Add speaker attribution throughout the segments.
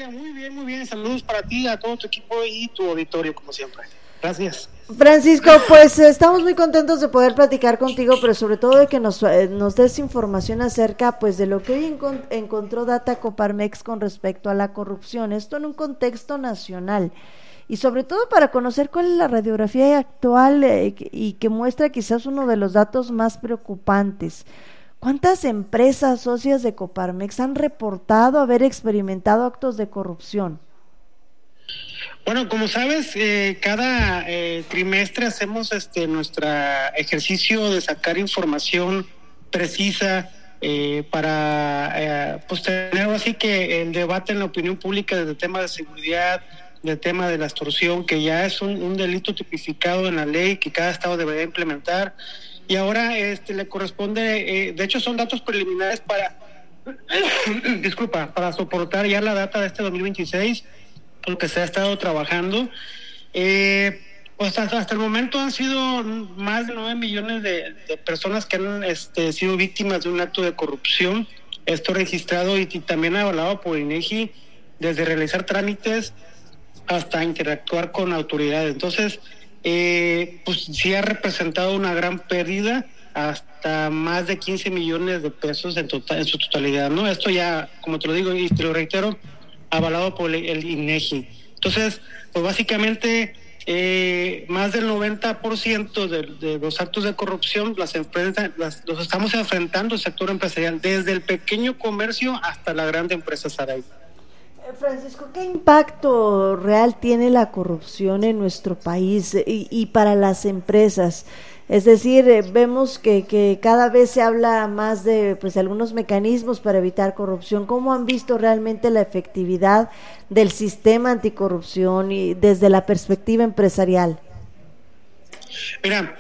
Speaker 1: Valeria, muy bien. Saludos para ti, a todo tu equipo y tu auditorio, como siempre. Gracias.
Speaker 2: Francisco, pues estamos muy contentos de poder platicar contigo, pero sobre todo de que nos des información acerca pues de lo que hoy encontró Data Coparmex con respecto a la corrupción, esto en un contexto nacional y sobre todo para conocer cuál es la radiografía actual y que muestra quizás uno de los datos más preocupantes. ¿Cuántas empresas socias de Coparmex han reportado haber experimentado actos de corrupción?
Speaker 1: Bueno, como sabes, cada trimestre hacemos nuestro ejercicio de sacar información precisa para pues tener así que el debate en la opinión pública del tema de seguridad, del tema de la extorsión, que ya es un delito tipificado en la ley que cada estado debería implementar. Y ahora le corresponde, de hecho son datos preliminares para para soportar ya la data de 2026, lo que se ha estado trabajando. Pues hasta el momento han sido más de 9 millones de personas que han sido víctimas de un acto de corrupción. Esto registrado y también avalado por INEGI, desde realizar trámites hasta interactuar con autoridades. Entonces, pues sí ha representado una gran pérdida, hasta más de 15 millones de pesos en su totalidad, ¿no? Esto ya, como te lo digo y te lo reitero, avalado por el INEGI. Entonces, pues básicamente más del 90% de los actos de corrupción los estamos enfrentando el sector empresarial, desde el pequeño comercio hasta la grande empresa Saray.
Speaker 2: Francisco, ¿qué impacto real tiene la corrupción en nuestro país y para las empresas? Es decir, vemos que cada vez se habla más de pues algunos mecanismos para evitar corrupción. ¿Cómo han visto realmente la efectividad del sistema anticorrupción y desde la perspectiva empresarial?
Speaker 1: Mira,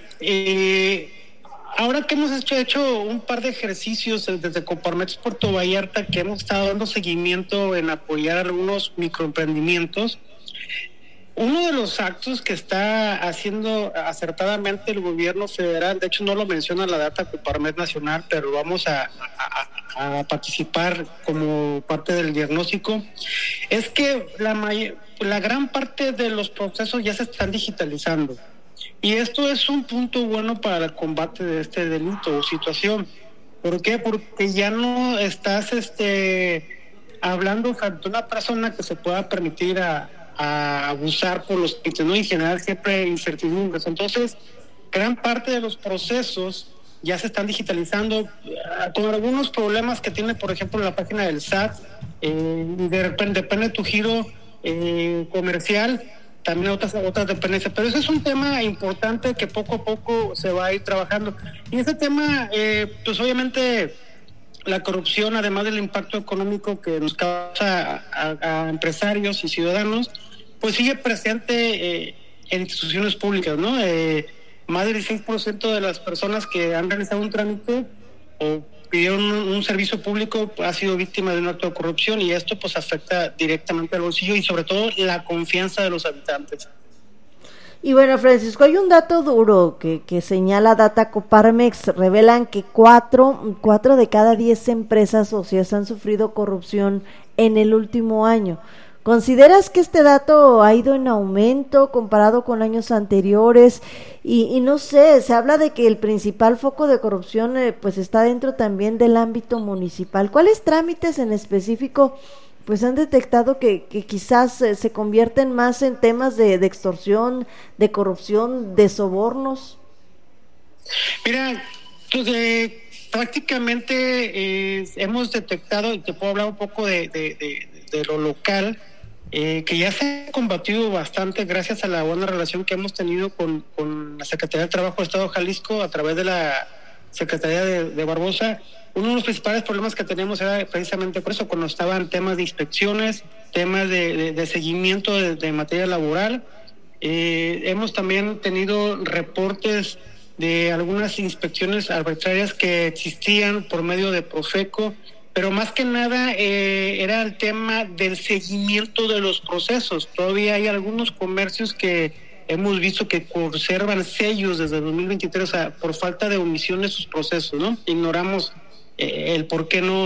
Speaker 1: ahora que hemos hecho un par de ejercicios desde Coparmex Puerto Vallarta, que hemos estado dando seguimiento en apoyar algunos microemprendimientos, uno de los actos que está haciendo acertadamente el gobierno federal, de hecho no lo menciona la data Coparmex Nacional, pero vamos a participar como parte del diagnóstico, es que la gran parte de los procesos ya se están digitalizando. Y esto es un punto bueno para el combate de este delito o situación. ¿Por qué? Porque ya no estás hablando frente a una persona que se pueda permitir a abusar por los clientes, ¿no? Y generar siempre incertidumbres. Entonces, gran parte de los procesos ya se están digitalizando, con algunos problemas que tiene, por ejemplo, la página del SAT, de repente depende de tu giro comercial, también otras dependencias, pero ese es un tema importante que poco a poco se va a ir trabajando. Y ese tema, pues obviamente la corrupción, además del impacto económico que nos causa a empresarios y ciudadanos, pues sigue presente en instituciones públicas, ¿no? Más del 16% de las personas que han realizado un trámite o pidieron un servicio público ha sido víctima de un acto de corrupción, y esto pues afecta directamente al bolsillo y sobre todo la confianza de los habitantes.
Speaker 2: Y bueno, Francisco, hay un dato duro que señala Data Coparmex, revelan que 4 de cada 10 empresas socias han sufrido corrupción en el último año. ¿Consideras que este dato ha ido en aumento comparado con años anteriores? Y no sé, se habla de que el principal foco de corrupción pues está dentro también del ámbito municipal. ¿Cuáles trámites en específico pues han detectado que quizás se convierten más en temas de extorsión, de corrupción, de sobornos?
Speaker 1: Mira, pues, prácticamente hemos detectado, y te puedo hablar un poco de lo local, que ya se ha combatido bastante gracias a la buena relación que hemos tenido con la Secretaría de Trabajo del Estado de Jalisco a través de la Secretaría de Barbosa. Uno de los principales problemas que tenemos era precisamente por eso, cuando estaban temas de inspecciones, temas de seguimiento de materia laboral. Hemos también tenido reportes de algunas inspecciones arbitrarias que existían por medio de Profeco, pero más que nada era el tema del seguimiento de los procesos. Todavía hay algunos comercios que hemos visto que conservan sellos desde 2023, o sea, por falta de omisión de sus procesos, ¿no? Ignoramos el por qué no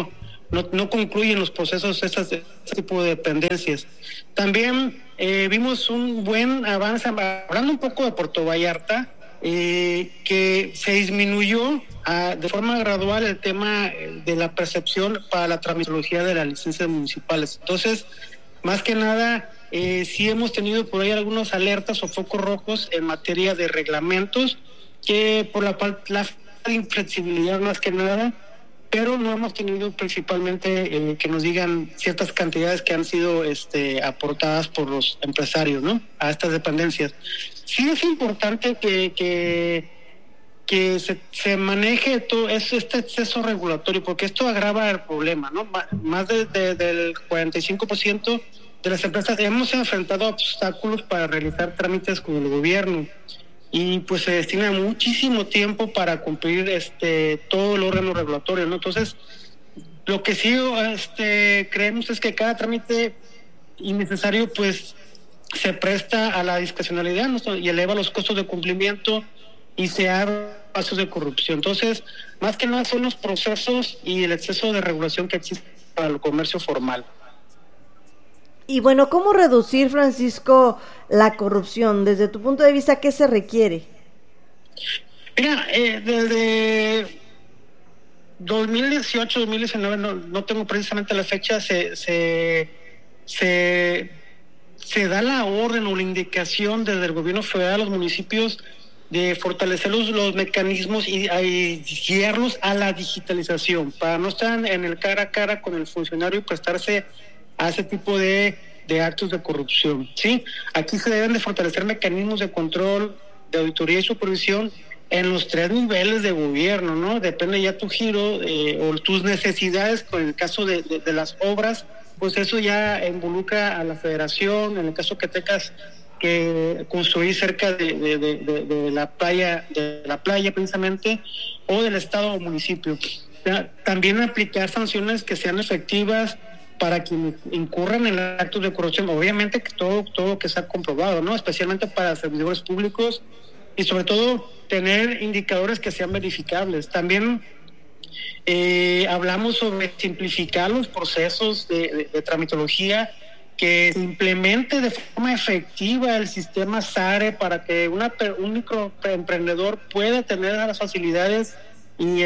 Speaker 1: no concluyen los procesos este tipo de dependencias. También vimos un buen avance, hablando un poco de Puerto Vallarta, que se disminuyó de forma gradual el tema de la percepción para la tramitología de las licencias municipales. Entonces, más que nada, sí hemos tenido por ahí algunas alertas o focos rojos en materia de reglamentos, que por la inflexibilidad más que nada, pero no hemos tenido principalmente que nos digan ciertas cantidades que han sido aportadas por los empresarios, ¿no?, a estas dependencias. Sí es importante que se maneje todo este exceso regulatorio, porque esto agrava el problema, ¿no? Más del 45% de las empresas hemos enfrentado obstáculos para realizar trámites con el gobierno, y pues se destina muchísimo tiempo para cumplir todo el órgano regulatorio, ¿no? Entonces, lo que sí creemos es que cada trámite innecesario pues se presta a la discrecionalidad, ¿no?, y eleva los costos de cumplimiento y se abren pasos de corrupción. Entonces, más que nada son los procesos y el exceso de regulación que existe para el comercio formal.
Speaker 2: Y bueno, ¿cómo reducir, Francisco, la corrupción? Desde tu punto de vista, ¿qué se requiere?
Speaker 1: Mira, desde 2018, 2019, no tengo precisamente la fecha, se da la orden o la indicación desde el gobierno federal a los municipios de fortalecer los mecanismos y guiarlos a la digitalización, para no estar en el cara a cara con el funcionario y prestarse a ese tipo de actos de corrupción, ¿sí? Aquí se deben de fortalecer mecanismos de control, de auditoría y supervisión en los 3 niveles de gobierno, ¿no? Depende ya tu giro o tus necesidades. Con el caso de las obras, pues eso ya involucra a la federación, en el caso que tengas que construir cerca de la playa precisamente, o del estado o municipio. También aplicar sanciones que sean efectivas para quienes incurran en actos de corrupción, obviamente que todo lo que se ha comprobado, ¿no?, especialmente para servidores públicos, y sobre todo tener indicadores que sean verificables. También hablamos sobre simplificar los procesos de tramitología, que se implemente de forma efectiva el sistema SARE para que un microemprendedor pueda tener las facilidades y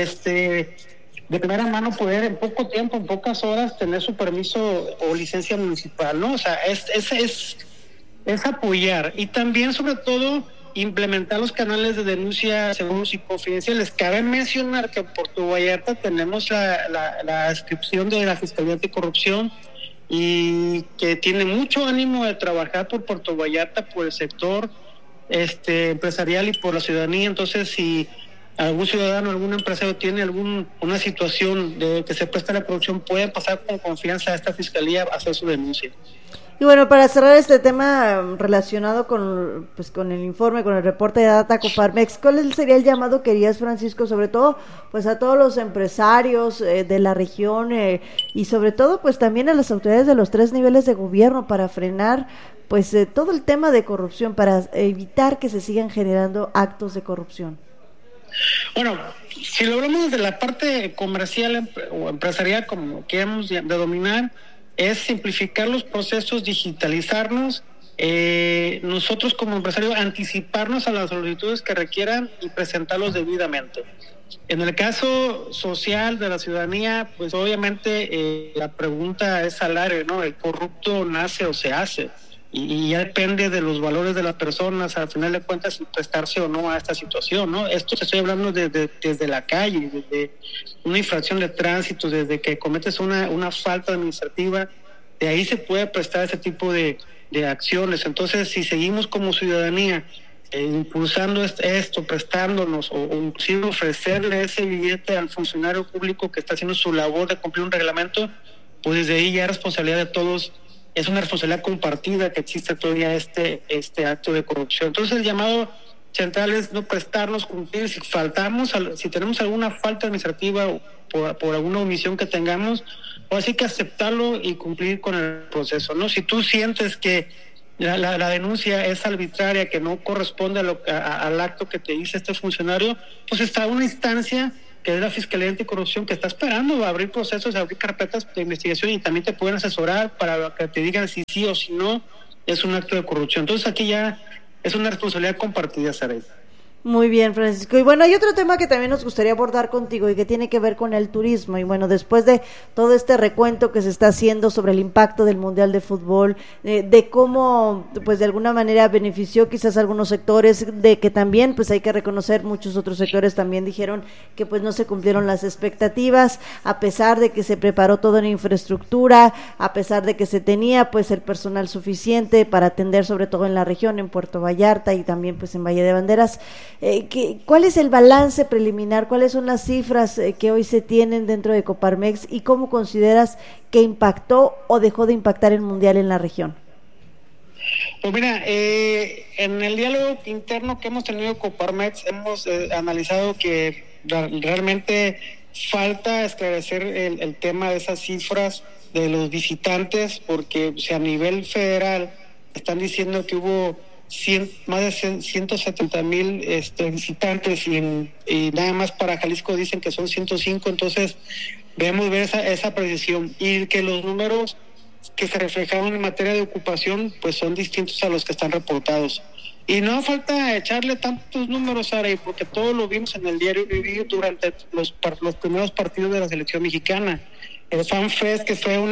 Speaker 1: de primera mano poder en poco tiempo, en pocas horas, tener su permiso o licencia municipal, ¿no? O sea, es apoyar, y también sobre todo implementar los canales de denuncia seguros y confidenciales. Cabe mencionar que en Puerto Vallarta tenemos la adscripción de la Fiscalía Anticorrupción, y que tiene mucho ánimo de trabajar por Puerto Vallarta, por el sector empresarial y por la ciudadanía. Entonces, si algún ciudadano, algún empresario tiene una situación de que se presta a la corrupción, pueden pasar con confianza a esta fiscalía a hacer su denuncia.
Speaker 2: Y bueno, para cerrar este tema relacionado con el informe, con el reporte de Data Coparmex, ¿cuál sería el llamado que harías, Francisco, sobre todo pues a todos los empresarios de la región y sobre todo pues también a las autoridades de los 3 niveles de gobierno para frenar pues todo el tema de corrupción, para evitar que se sigan generando actos de corrupción?
Speaker 1: Bueno, si lo hablamos de la parte comercial o empresarial, como queremos denominar, es simplificar los procesos, digitalizarnos, nosotros como empresarios anticiparnos a las solicitudes que requieran y presentarlos debidamente. En el caso social de la ciudadanía, pues obviamente la pregunta es salario, ¿no? El corrupto nace o se hace, y ya depende de los valores de las personas, al final de cuentas, prestarse o no a esta situación, ¿no? Esto te estoy hablando desde la calle, desde una infracción de tránsito, desde que cometes una falta administrativa, de ahí se puede prestar ese tipo de acciones. Entonces, si seguimos como ciudadanía impulsando esto, prestándonos o inclusive ofrecerle ese billete al funcionario público que está haciendo su labor de cumplir un reglamento, pues desde ahí ya es responsabilidad de todos. Es una responsabilidad compartida que existe todavía este acto de corrupción. Entonces, el llamado central es no prestarnos, cumplir. Si tenemos alguna falta administrativa o por alguna omisión que tengamos, pues hay que aceptarlo y cumplir con el proceso, ¿no? Si tú sientes que la denuncia es arbitraria, que no corresponde al acto que te dice este funcionario, pues está una instancia que es la Fiscalía Anticorrupción, que está esperando abrir procesos, abrir carpetas de investigación y también te pueden asesorar para que te digan si sí o si no es un acto de corrupción. Entonces aquí ya es una responsabilidad compartida, Saray.
Speaker 2: Muy bien, Francisco. Y bueno, hay otro tema que también nos gustaría abordar contigo y que tiene que ver con el turismo. Y bueno, después de todo este recuento que se está haciendo sobre el impacto del Mundial de Fútbol, de cómo, pues de alguna manera benefició quizás a algunos sectores, de que también, pues hay que reconocer, muchos otros sectores también dijeron que pues no se cumplieron las expectativas, a pesar de que se preparó toda una infraestructura, a pesar de que se tenía pues el personal suficiente para atender sobre todo en la región, en Puerto Vallarta y también pues en Valle de Banderas. ¿Cuál es el balance preliminar? ¿Cuáles son las cifras que hoy se tienen dentro de Coparmex y cómo consideras que impactó o dejó de impactar el Mundial en la región?
Speaker 1: Pues mira, en el diálogo interno que hemos tenido con Coparmex hemos analizado que realmente falta esclarecer el tema de esas cifras de los visitantes, porque a nivel federal están diciendo que hubo más de 170,000 visitantes y nada más para Jalisco dicen que son 105, entonces debemos ver esa precisión y que los números que se reflejaron en materia de ocupación pues son distintos a los que están reportados. Y no falta echarle tantos números, Sara, porque todo lo vimos en el diario Vivir durante los primeros partidos de la selección mexicana. El Fan Fest, que fue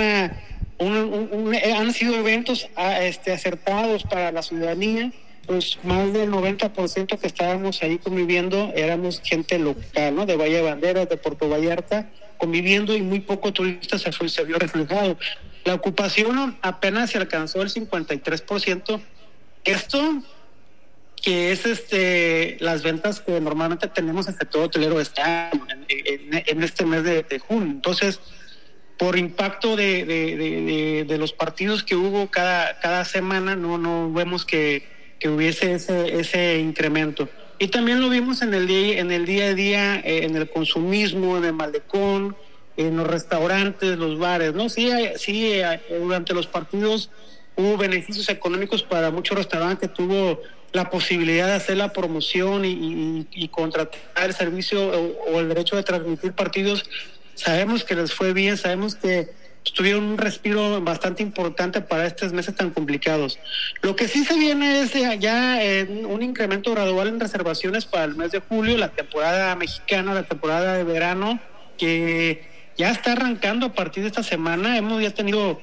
Speaker 1: han sido eventos acertados para la ciudadanía, pues más del 90% que estábamos ahí conviviendo éramos gente local, ¿no? De Valle de Banderas, de Puerto Vallarta, conviviendo, y muy poco turista se vio reflejado. La ocupación apenas se alcanzó el 53%. Esto que es las ventas que normalmente tenemos en el sector hotelero en este mes de junio. Entonces, por impacto de los partidos que hubo cada semana, no vemos que hubiese ese incremento. Y también lo vimos en el día a día, en el consumismo, en el malecón, en los restaurantes, los bares, ¿no? Sí, durante los partidos hubo beneficios económicos para muchos restaurantes que tuvo la posibilidad de hacer la promoción y contratar el servicio o el derecho de transmitir partidos. Sabemos que les fue bien, sabemos que tuvieron un respiro bastante importante para estos meses tan complicados. Lo que sí se viene es ya un incremento gradual en reservaciones para el mes de julio, la temporada mexicana, la temporada de verano, que ya está arrancando a partir de esta semana. Hemos ya tenido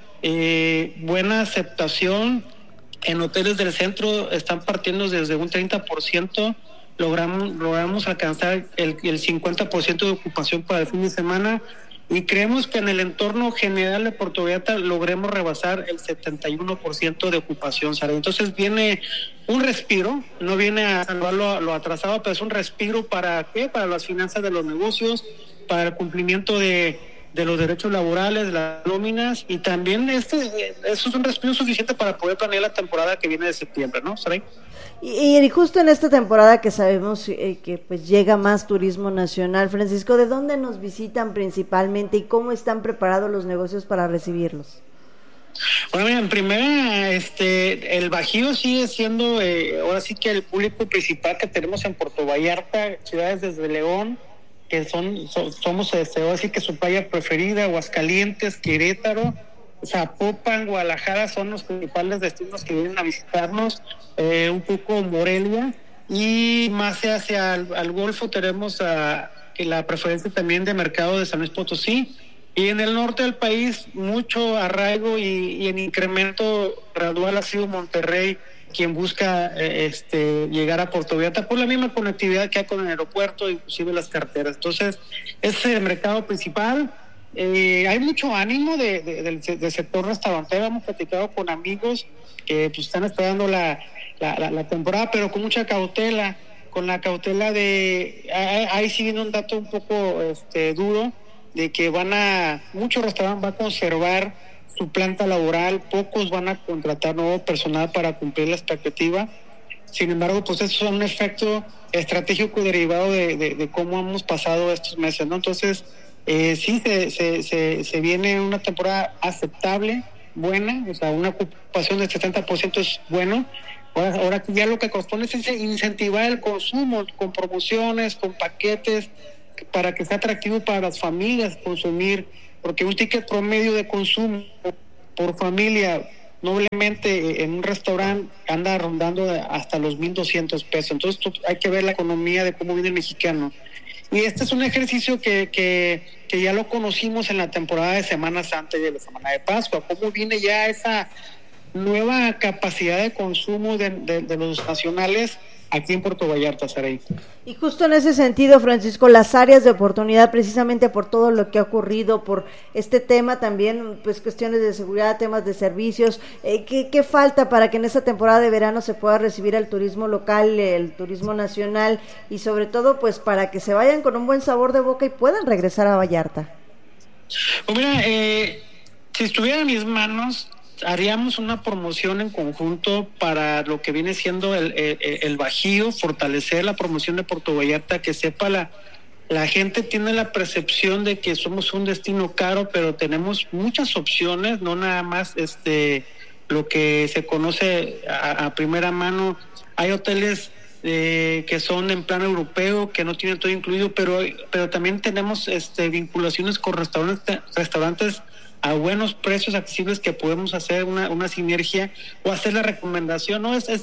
Speaker 1: buena aceptación en hoteles del centro, están partiendo desde un 30%, logramos alcanzar el 50% de ocupación para el fin de semana, y creemos que en el entorno general de Puerto Vallarta logremos rebasar el 71% de ocupación, Sara. Entonces viene un respiro, no viene a salvar lo atrasado, pero es un respiro ¿para qué? Para las finanzas de los negocios, para el cumplimiento de los derechos laborales, las nóminas, y también eso es un respiro suficiente para poder planear la temporada que viene de septiembre, ¿no, Saray?
Speaker 2: Y justo en esta temporada que sabemos que pues llega más turismo nacional, Francisco, ¿de dónde nos visitan principalmente y cómo están preparados los negocios para recibirlos?
Speaker 1: Bueno, mira, en primera, el Bajío sigue siendo, ahora sí que el público principal que tenemos en Puerto Vallarta, ciudades desde León, que somos ahora sí que su playa preferida, Aguascalientes, Querétaro, Zapopan, Guadalajara son los principales destinos que vienen a visitarnos, un poco Morelia, y más hacia el Golfo tenemos la preferencia también de mercado de San Luis Potosí, y en el norte del país mucho arraigo y en incremento gradual ha sido Monterrey, quien busca llegar a Puerto Vallarta por la misma conectividad que hay con el aeropuerto, inclusive las carreteras. Entonces, ese es el mercado principal. Hay mucho ánimo del sector restaurantero. Hemos platicado con amigos que pues están esperando la temporada, pero con mucha cautela, con la cautela de ahí sí viene un dato un poco duro, de que muchos restaurantes van a conservar su planta laboral, pocos van a contratar nuevo personal para cumplir la expectativa. Sin embargo, pues eso es un efecto estratégico derivado de cómo hemos pasado estos meses, ¿no? Entonces, sí se viene una temporada aceptable, buena, o sea, una ocupación del 70% es bueno. Ahora ya lo que corresponde es incentivar el consumo con promociones, con paquetes, para que sea atractivo para las familias consumir, porque un ticket promedio de consumo por familia noblemente en un restaurante anda rondando hasta los 1,200 pesos. Entonces hay que ver la economía de cómo viene el mexicano. Y este es un ejercicio que ya lo conocimos en la temporada de Semana Santa y de la Semana de Pascua, cómo viene ya esa nueva capacidad de consumo de los nacionales aquí en Puerto Vallarta, Saray.
Speaker 2: Y justo en ese sentido, Francisco, las áreas de oportunidad, precisamente por todo lo que ha ocurrido, por este tema también, pues cuestiones de seguridad, temas de servicios, ¿qué falta para que en esta temporada de verano se pueda recibir al turismo local, el turismo nacional, y sobre todo, pues para que se vayan con un buen sabor de boca y puedan regresar a Vallarta?
Speaker 1: Pues mira, si estuviera en mis manos, haríamos una promoción en conjunto para lo que viene siendo el Bajío, fortalecer la promoción de Puerto Vallarta, que sepa la gente tiene la percepción de que somos un destino caro, pero tenemos muchas opciones, no nada más lo que se conoce a primera mano. Hay hoteles que son en plan europeo, que no tienen todo incluido, pero también tenemos vinculaciones con restaurantes a buenos precios accesibles, que podemos hacer una sinergia o hacer la recomendación, ¿no? Es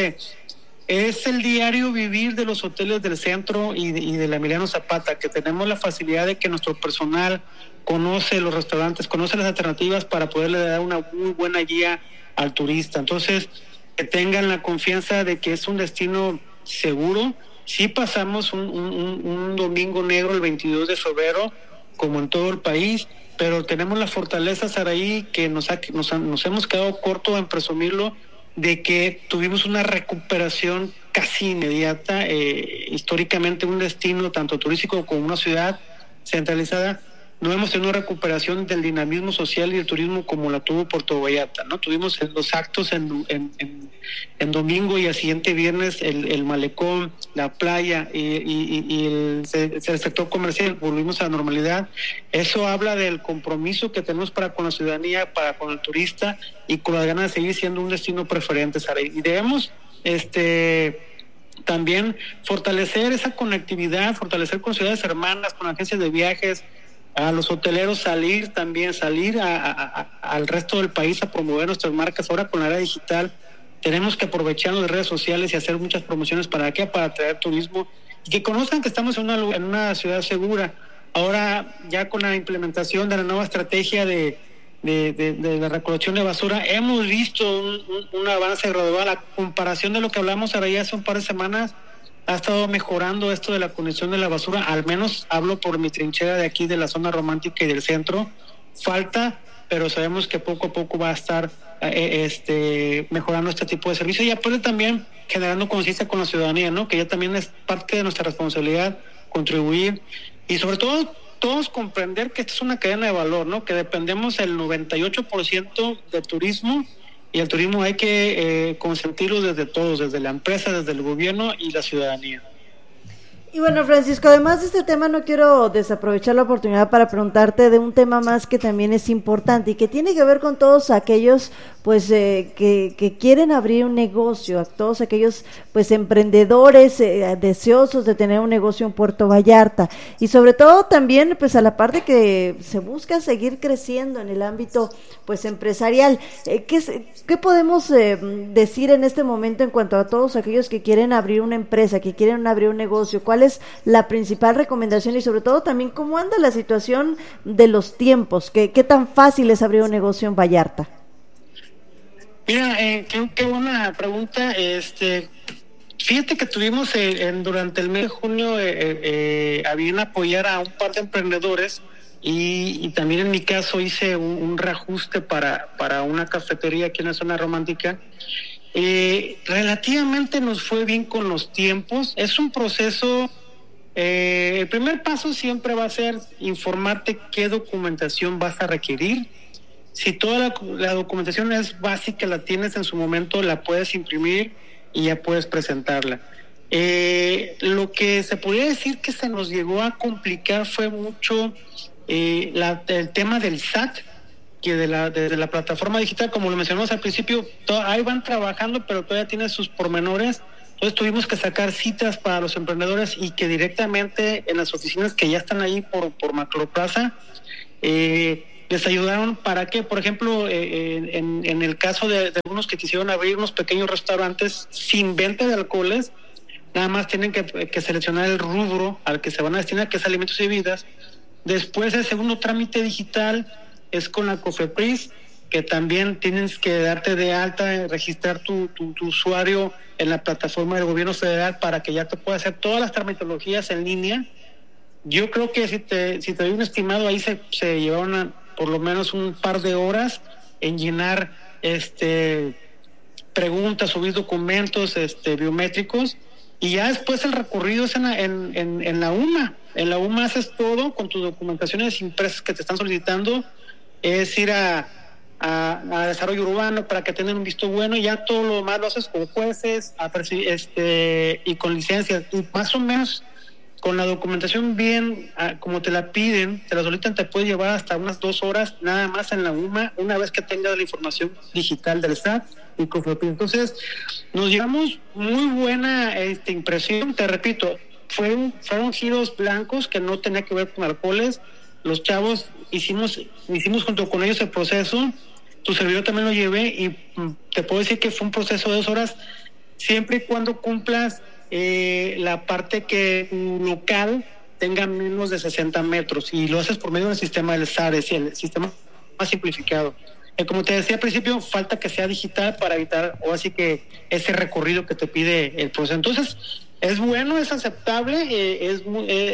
Speaker 1: el diario vivir de los hoteles del centro y de la Emiliano Zapata, que tenemos la facilidad de que nuestro personal conoce los restaurantes, conoce las alternativas para poderle dar una muy buena guía al turista. Entonces, que tengan la confianza de que es un destino seguro. Sí pasamos un domingo negro el 22 de febrero, como en todo el país, pero tenemos la fortaleza, Saraí, que nos hemos quedado corto en presumirlo, de que tuvimos una recuperación casi inmediata, históricamente un destino tanto turístico como una ciudad centralizada. No hemos tenido una recuperación del dinamismo social y el turismo como la tuvo Puerto Vallarta, ¿no? Tuvimos los actos en domingo y al siguiente viernes el malecón, la playa y el sector comercial, volvimos a la normalidad. Eso habla del compromiso que tenemos para con la ciudadanía, para con el turista, y con las ganas de seguir siendo un destino preferente, Sara. Y debemos también fortalecer esa conectividad, fortalecer con ciudades hermanas, con agencias de viajes, a los hoteleros salir al resto del país a promover nuestras marcas. Ahora con la era digital tenemos que aprovechar las redes sociales y hacer muchas promociones. ¿Para qué? Para atraer turismo y que conozcan que estamos en una ciudad segura. Ahora ya con la implementación de la nueva estrategia de la recolección de basura, hemos visto un avance gradual. A comparación de lo que hablamos ahora ya hace un par de semanas, ha estado mejorando esto de la conexión de la basura. Al menos hablo por mi trinchera de aquí, de la zona romántica y del centro. Falta, pero sabemos que poco a poco va a estar mejorando este tipo de servicio, y aparte también generando conciencia con la ciudadanía, ¿no? Que ya también es parte de nuestra responsabilidad contribuir, y sobre todo todos comprender que esta es una cadena de valor, ¿no? Que dependemos el 98% del turismo, y el turismo hay que consentirlo desde todos, desde la empresa, desde el gobierno y la ciudadanía.
Speaker 2: Y bueno, Francisco, además de este tema, no quiero desaprovechar la oportunidad para preguntarte de un tema más que también es importante y que tiene que ver con todos aquellos pues que quieren abrir un negocio, a todos aquellos pues emprendedores deseosos de tener un negocio en Puerto Vallarta, y sobre todo también pues a la par de que se busca seguir creciendo en el ámbito pues empresarial. ¿Qué podemos decir en este momento en cuanto a todos aquellos que quieren abrir una empresa, que quieren abrir un negocio? ¿Cuál es la principal recomendación y sobre todo también cómo anda la situación de los tiempos? ¿Qué tan fácil es abrir un negocio en Vallarta?
Speaker 1: Mira, qué buena pregunta. Fíjate que tuvimos durante el mes de junio a bien apoyar a un par de emprendedores, y también en mi caso hice un reajuste para una cafetería aquí en la zona romántica. Relativamente nos fue bien con los tiempos. Es un proceso. El primer paso siempre va a ser informarte qué documentación vas a requerir. Si toda la documentación es básica, la tienes en su momento, la puedes imprimir y ya puedes presentarla. Lo que se podría decir que se nos llegó a complicar fue mucho el tema del SAT, que desde la plataforma digital, como lo mencionamos al principio, ahí van trabajando, pero todavía tiene sus pormenores. Entonces tuvimos que sacar citas para los emprendedores y que directamente en las oficinas que ya están ahí por Macroplaza, les ayudaron para que, por ejemplo, en el caso de algunos que quisieron abrir unos pequeños restaurantes sin venta de alcoholes, nada más tienen que seleccionar el rubro al que se van a destinar, que es alimentos y bebidas. Después el segundo trámite digital es con la COFEPRIS, que también tienes que darte de alta, registrar tu usuario en la plataforma del gobierno federal para que ya te pueda hacer todas las tramitologías en línea. Yo creo que si te doy un estimado, ahí se llevaron por lo menos un par de horas en llenar preguntas, subir documentos biométricos, y ya después el recorrido es en la UMA. En la UMA haces todo con tus documentaciones impresas que te están solicitando, es ir a desarrollo urbano para que tengan un visto bueno, y ya todo lo demás lo haces con jueces y con licencias, y más o menos con la documentación bien como te la piden, te la solicitan, te puede llevar hasta unas 2 horas nada más en la UMA, una vez que tengas la información digital del SAT y COFEPRIS. Entonces nos llevamos muy buena impresión. Te repito, fueron giros blancos que no tenía que ver con alcoholes. Los chavos hicimos junto con ellos el proceso. Tu servidor también lo llevé, y te puedo decir que fue un proceso de 2 horas, siempre y cuando cumplas la parte que tu local tenga menos de 60 metros, y lo haces por medio del sistema del SAR, es el sistema más simplificado. Como te decía al principio, falta que sea digital para evitar, o así que ese recorrido que te pide el proceso. Entonces, es bueno, es aceptable, es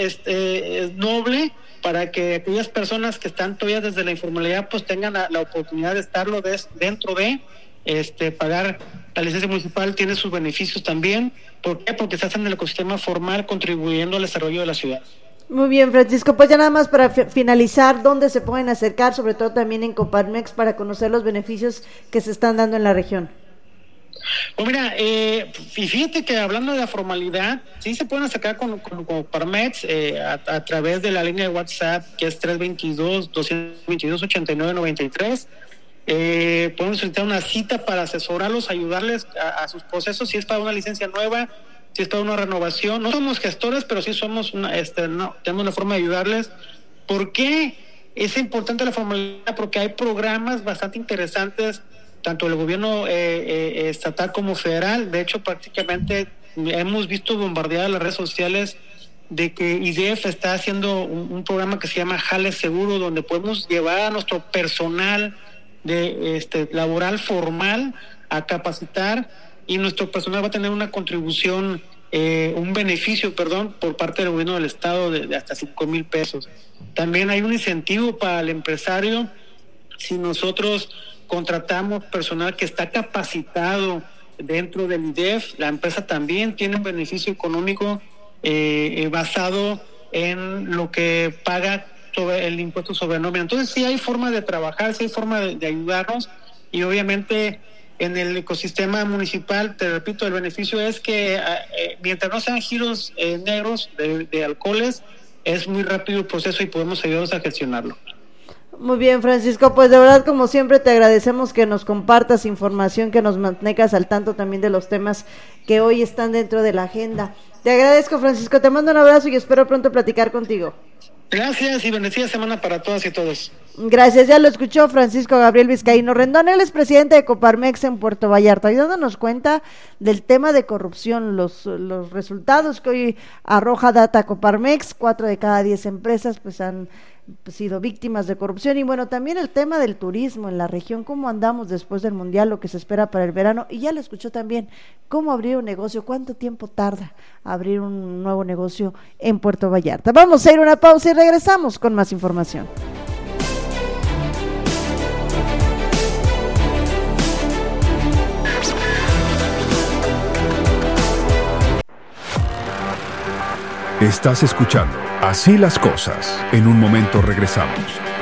Speaker 1: noble, para que aquellas personas que están todavía desde la informalidad pues tengan la oportunidad de estarlo dentro de pagar la licencia municipal. Tiene sus beneficios también. ¿Por qué? Porque estás en el ecosistema formal contribuyendo al desarrollo de la ciudad.
Speaker 2: Muy bien, Francisco, pues ya nada más para finalizar, ¿dónde se pueden acercar, sobre todo también en Coparmex, para conocer los beneficios que se están dando en la región?
Speaker 1: Pues mira, y fíjate que hablando de la formalidad, sí se pueden acercar con Coparmex a través de la línea de WhatsApp, que es 322-222-8993. Podemos solicitar una cita para asesorarlos, ayudarles a sus procesos, si es para una licencia nueva, si es para una renovación. No somos gestores, pero sí somos tenemos una forma de ayudarles. ¿Por qué es importante la formalidad? Porque hay programas bastante interesantes, tanto del gobierno estatal como federal. De hecho, prácticamente hemos visto bombardeadas las redes sociales de que IDEF está haciendo un programa que se llama Jale Seguro, donde podemos llevar a nuestro personal laboral formal a capacitar, y nuestro personal va a tener una contribución, un beneficio, por parte del gobierno del estado de hasta 5,000 pesos. También hay un incentivo para el empresario si nosotros contratamos personal que está capacitado dentro del IDEF. La empresa también tiene un beneficio económico basado en lo que paga sobre el impuesto sobre nómina. Entonces sí hay forma de trabajar, sí hay forma de ayudarnos, y obviamente en el ecosistema municipal, te repito, el beneficio es que mientras no sean giros negros de alcoholes, es muy rápido el proceso y podemos ayudarlos a gestionarlo.
Speaker 2: Muy bien, Francisco, pues de verdad, como siempre, te agradecemos que nos compartas información, que nos mantengas al tanto también de los temas que hoy están dentro de la agenda. Te agradezco, Francisco, te mando un abrazo y espero pronto platicar contigo.
Speaker 1: Gracias y bendecida semana para todas y todos.
Speaker 2: Gracias, ya lo escuchó Francisco Gabriel Vizcaíno Rendón, él es presidente de Coparmex en Puerto Vallarta, y dándonos cuenta del tema de corrupción, los resultados que hoy arroja data Coparmex. 4 de cada 10 empresas pues han sido víctimas de corrupción, y bueno, también el tema del turismo en la región, cómo andamos después del mundial, lo que se espera para el verano, y ya lo escuchó también, cómo abrir un negocio, cuánto tiempo tarda abrir un nuevo negocio en Puerto Vallarta. Vamos a ir a una pausa y regresamos con más información.
Speaker 3: Estás escuchando Así las cosas. En un momento regresamos.